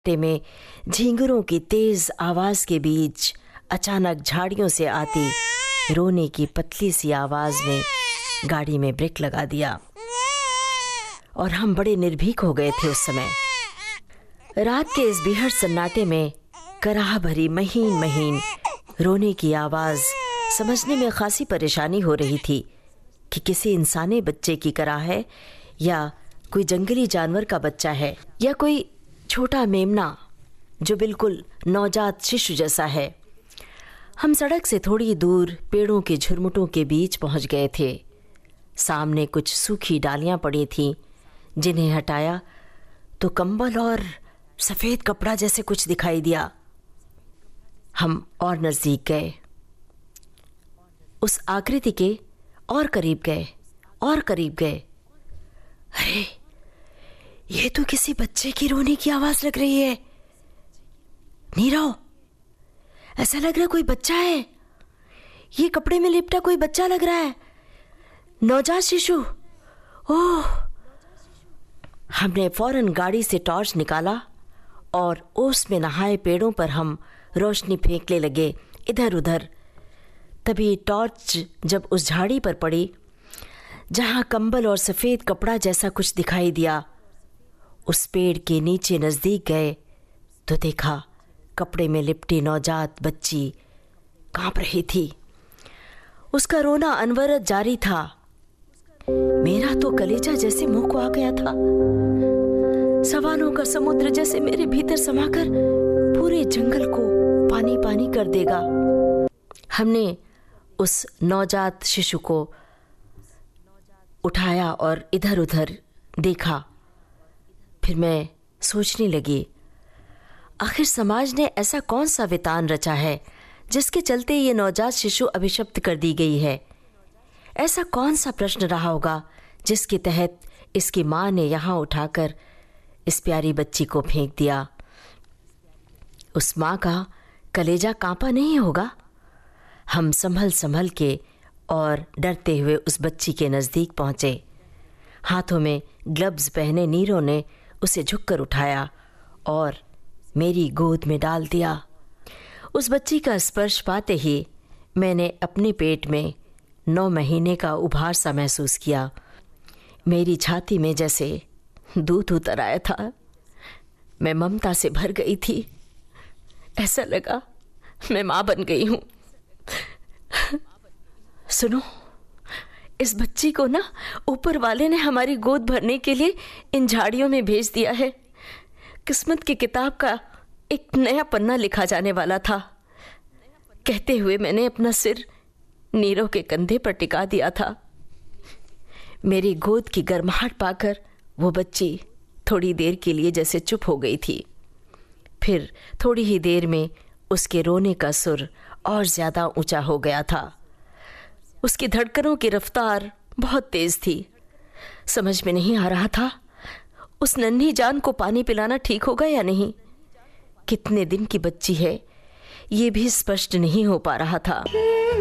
रास्ते में झींगुरों की तेज आवाज के बीच अचानक झाड़ियों से आती रोने की पतली सी आवाज ने गाड़ी में ब्रेक लगा दिया और हम बड़े निर्भीक हो गए थे उस समय। रात के इस बेहद सन्नाटे में कराह भरी महीन महीन रोने की आवाज समझने में खासी परेशानी हो रही थी कि किसी इंसानी बच्चे की कराह है या कोई जंगली जानवर का बच्चा है या कोई छोटा मेमना जो बिल्कुल नवजात शिशु जैसा है। हम सड़क से थोड़ी दूर पेड़ों के झुरमुटों के बीच पहुंच गए थे। सामने कुछ सूखी डालियां पड़ी थीं, जिन्हें हटाया तो कंबल और सफेद कपड़ा जैसे कुछ दिखाई दिया। हम और नजदीक गए, उस आकृति के और करीब गए और करीब गए। अरे, ये तो किसी बच्चे की रोने की आवाज लग रही है। नीरव, ऐसा लग रहा है कोई बच्चा है। ये कपड़े में लिपटा कोई बच्चा लग रहा है, नवजात शिशु। ओह! हमने फौरन गाड़ी से टॉर्च निकाला और ओस में नहाए पेड़ों पर हम रोशनी फेंकने लगे इधर उधर। तभी टॉर्च जब उस झाड़ी पर पड़ी जहां कंबल और सफेद कपड़ा जैसा कुछ दिखाई दिया, उस पेड़ के नीचे नजदीक गए तो देखा कपड़े में लिपटी नवजात बच्ची कांप रही थी। उसका रोना अनवरत जारी था। मेरा तो कलेजा जैसे मुंह को आ गया था। सवालों का समुद्र जैसे मेरे भीतर समाकर पूरे जंगल को पानी पानी कर देगा। हमने उस नवजात शिशु को उठाया और इधर उधर देखा। फिर मैं सोचने लगी, आखिर समाज ने ऐसा कौन सा वितान रचा है जिसके चलते ये नवजात शिशु अभिशप्त कर दी गई है। ऐसा कौन सा प्रश्न रहा होगा जिसके तहत इसकी माँ ने यहाँ उठाकर इस प्यारी बच्ची को फेंक दिया। उस माँ का कलेजा कांपा नहीं होगा। हम संभल संभल के और डरते हुए उस बच्ची के नज़दीक पहुँचे। हाथों में ग्लव्स पहने नीरो ने उसे झुककर उठाया और मेरी गोद में डाल दिया। उस बच्ची का स्पर्श पाते ही मैंने अपने पेट में 9 महीने का उभार सा महसूस किया। मेरी छाती में जैसे दूध उतर आया था। मैं ममता से भर गई थी। ऐसा लगा मैं माँ बन गई हूँ। सुनो, इस बच्ची को ना ऊपर वाले ने हमारी गोद भरने के लिए इन झाड़ियों में भेज दिया है। किस्मत की किताब का एक नया पन्ना लिखा जाने वाला था। कहते हुए मैंने अपना सिर नीरव के कंधे पर टिका दिया था। मेरी गोद की गर्माहट पाकर वो बच्ची थोड़ी देर के लिए जैसे चुप हो गई थी। फिर थोड़ी ही देर में उसके रोने का सुर और ज्यादा ऊंचा हो गया था। उसकी धड़कनों की रफ्तार बहुत तेज थी। समझ में नहीं आ रहा था उस नन्ही जान को पानी पिलाना ठीक होगा या नहीं। कितने दिन की बच्ची है ये भी स्पष्ट नहीं हो पा रहा था।